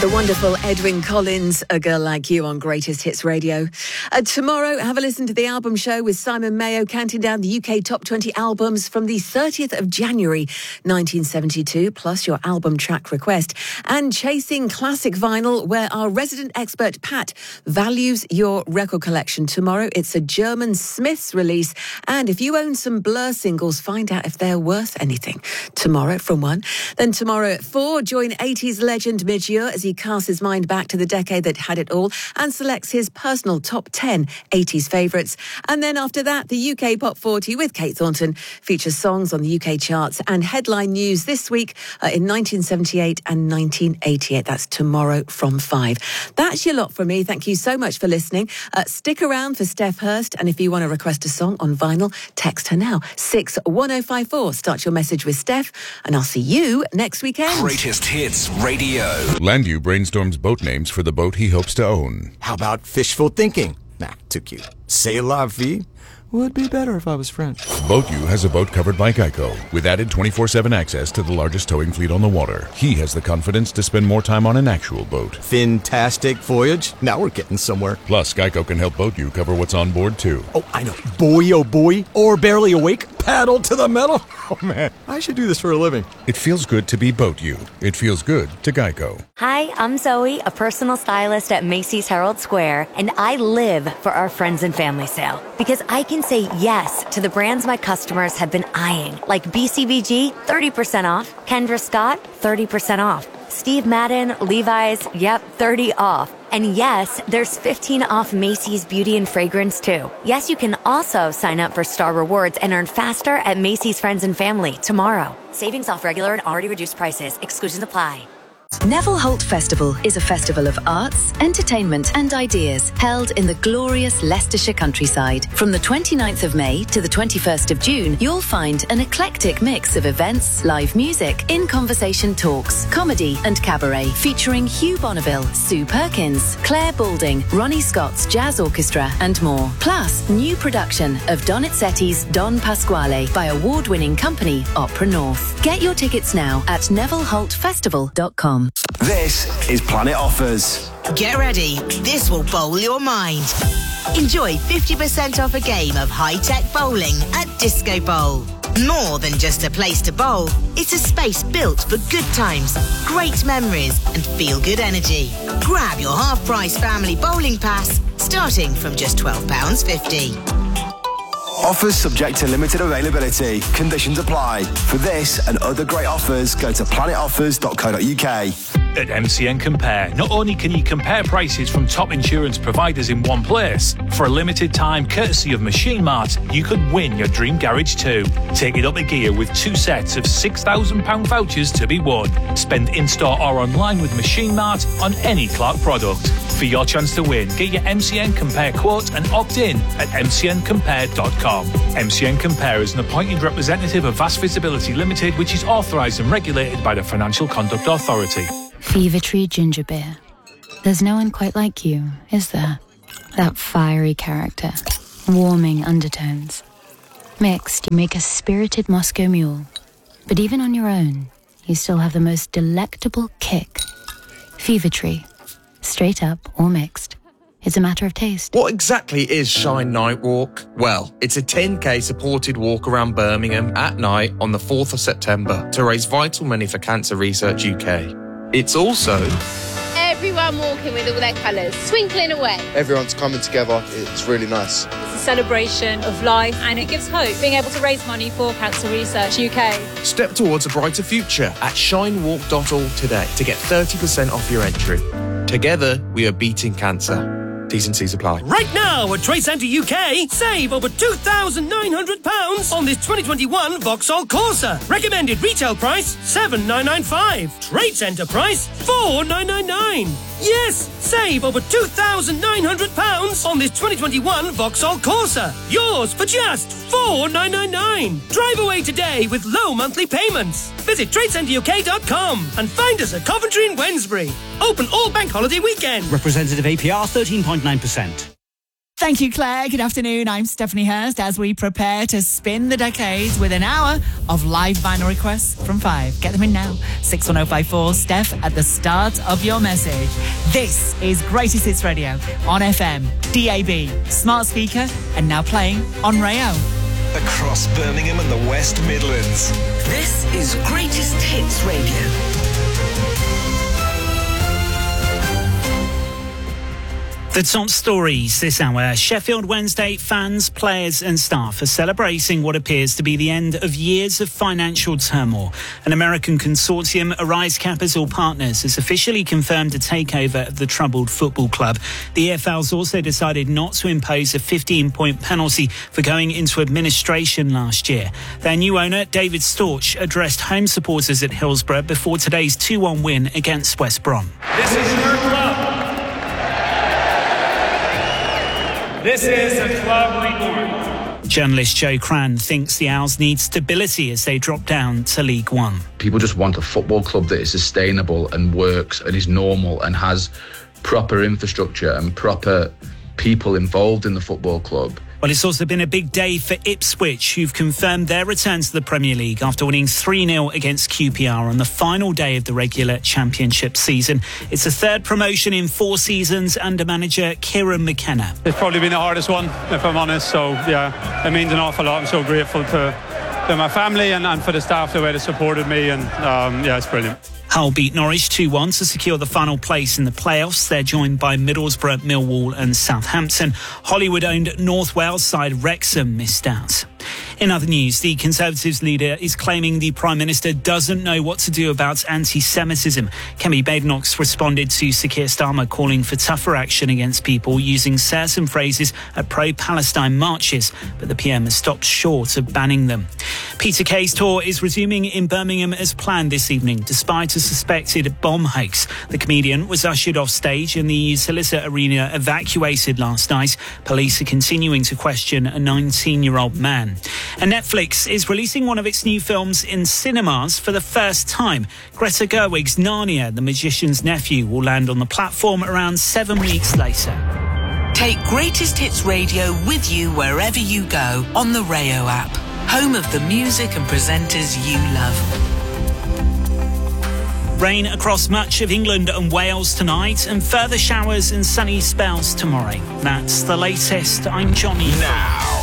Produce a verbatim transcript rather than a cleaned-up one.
The wonderful Edwyn Collins, A Girl Like You on Greatest Hits Radio. Uh, tomorrow, have a listen to the album show with Simon Mayo, counting down the U K top twenty albums from the thirtieth of January nineteen seventy-two, plus your album track request. And Chasing Classic Vinyl, where our resident expert Pat values your record collection. Tomorrow, it's a German Smiths release. And if you own some Blur singles, find out if they're worth anything. Tomorrow from one. Then tomorrow at four, join eighties legend Midge Ure as he casts his mind back to the decade that had it all and selects his personal top ten eighties favourites. And then after that, the U K Pop forty with Kate Thornton features songs on the U K charts and headline news this week uh, in nineteen seventy-eight and nineteen eighty-eight. That's tomorrow from five. That's your lot from me. Thank you so much for listening. Uh, stick around for Steph Hurst, and if you want to request a song on vinyl, text her now. six one oh five four. Start your message with Steph, and I'll see you next weekend. Greatest Hits Radio. Landu brainstorms boat names for the boat he hopes to own. How about fishful thinking? Nah, too cute. C'est la vie would be better if I was French. BoatU has a boat covered by Geico, with added twenty-four seven access to the largest towing fleet on the water. He has the confidence to spend more time on an actual boat. Fantastic voyage. Now we're getting somewhere. Plus, Geico can help BoatU cover what's on board, too. Oh, I know. Boy, oh boy. Or barely awake. Paddle to the metal. Oh, man. I should do this for a living. It feels good to be BoatU. It feels good to Geico. Hi, I'm Zoe, a personal stylist at Macy's Herald Square, and I live for our friends and family sale because I can say yes to the brands my customers have been eyeing, like B C B G, thirty percent off, Kendra Scott, thirty percent off, Steve Madden, Levi's, yep, thirty off. And yes, there's fifteen off Macy's Beauty and Fragrance too. Yes, you can also sign up for Star Rewards and earn faster at Macy's Friends and Family tomorrow. Savings off regular and already reduced prices. Exclusions apply. Neville Holt Festival is a festival of arts, entertainment and ideas held in the glorious Leicestershire countryside. From the twenty-ninth of May to the twenty-first of June, you'll find an eclectic mix of events, live music, in-conversation talks, comedy and cabaret featuring Hugh Bonneville, Sue Perkins, Claire Balding, Ronnie Scott's Jazz Orchestra and more. Plus, new production of Donizetti's Don Pasquale by award-winning company Opera North. Get your tickets now at neville holt festival dot com. This is Planet Offers. Get ready, this will bowl your mind. Enjoy fifty percent off a game of high-tech bowling at Disco Bowl. More than just a place to bowl, it's a space built for good times, great memories and feel-good energy. Grab your half-price family bowling pass starting from just twelve pounds fifty. Offers subject to limited availability. Conditions apply. For this and other great offers, go to planet offers dot co dot uk. At M C N Compare, not only can you compare prices from top insurance providers in one place, for a limited time, courtesy of Machine Mart, you could win your dream garage too. Take it up a gear with two sets of six thousand pounds vouchers to be won. Spend in-store or online with Machine Mart on any Clark product. For your chance to win, get your M C N Compare quote and opt in at m c n compare dot com. M C N Compare is an appointed representative of Vast Visibility Limited, which is authorised and regulated by the Financial Conduct Authority. Fever Tree Ginger Beer. There's no one quite like you, is there? That fiery character, warming undertones. Mixed, you make a spirited Moscow Mule. But even on your own, you still have the most delectable kick. Fever Tree. Straight up or mixed. It's a matter of taste. What exactly is Shine Night Walk? Well, it's a ten K supported walk around Birmingham at night on the fourth of September to raise vital money for Cancer Research U K. It's also everyone walking with all their colours, twinkling away. Everyone's coming together. It's really nice. It's a celebration of life and it gives hope, being able to raise money for Cancer Research U K. Step towards a brighter future at shine walk dot org today to get thirty percent off your entry. Together, we are beating cancer. T's and C's apply. Right now at Trade Centre U K, save over two thousand nine hundred pounds on this twenty twenty-one Vauxhall Corsa. Recommended retail price seven thousand nine hundred ninety-five pounds. Trade Centre price four thousand nine hundred ninety-nine pounds. Yes, save over two thousand nine hundred pounds on this twenty twenty-one Vauxhall Corsa. Yours for just four thousand nine hundred ninety-nine pounds. Drive away today with low monthly payments. Visit trade centre u k dot com and find us at Coventry and Wednesbury. Open all bank holiday weekend. Representative A P R thirteen point nine percent. Thank you, Claire. Good afternoon. I'm Stephanie Hurst as we prepare to spin the decades with an hour of live vinyl requests from five. Get them in now. six one oh five four, Steph, at the start of your message. This is Greatest Hits Radio on F M, D A B, smart speaker, and now playing on Rayo. Across Birmingham and the West Midlands. This is Greatest Hits Radio. The top stories this hour. Sheffield Wednesday fans, players and staff are celebrating what appears to be the end of years of financial turmoil. An American consortium, Arise Capital Partners, has officially confirmed a takeover of the troubled football club. The E F L's also decided not to impose a fifteen-point penalty for going into administration last year. Their new owner, David Storch, addressed home supporters at Hillsborough before today's two one win against West Brom. This is your club. This is a club reborn. Journalist Joe Cran thinks the Owls need stability as they drop down to League One. People just want a football club that is sustainable and works and is normal and has proper infrastructure and proper people involved in the football club. Well, it's also been a big day for Ipswich, who've confirmed their return to the Premier League after winning three nil against Q P R on the final day of the regular championship season. It's a third promotion in four seasons under manager Kieran McKenna. It's probably been the hardest one, if I'm honest, so yeah, it means an awful lot. I'm so grateful to, to my family and, and for the staff the way they supported me, and um, yeah, it's brilliant. Hull beat Norwich two one to secure the final place in the playoffs. They're joined by Middlesbrough, Millwall and Southampton. Hollywood-owned North Wales side Wrexham missed out. In other news, the Conservatives leader is claiming the Prime Minister doesn't know what to do about anti-Semitism. Kemi Badenoch responded to Sir Keir Starmer calling for tougher action against people using certain phrases at pro-Palestine marches, but the P M has stopped short of banning them. Peter Kay's tour is resuming in Birmingham as planned this evening, despite a suspected bomb hoax. The comedian was ushered off stage and the Utilita Arena evacuated last night. Police are continuing to question a nineteen-year-old man. And Netflix is releasing one of its new films in cinemas for the first time. Greta Gerwig's Narnia, the Magician's Nephew, will land on the platform around seven weeks later. Take Greatest Hits Radio with you wherever you go on the Rayo app, home of the music and presenters you love. Rain across much of England and Wales tonight, and further showers and sunny spells tomorrow. That's the latest. I'm Johnny. Now.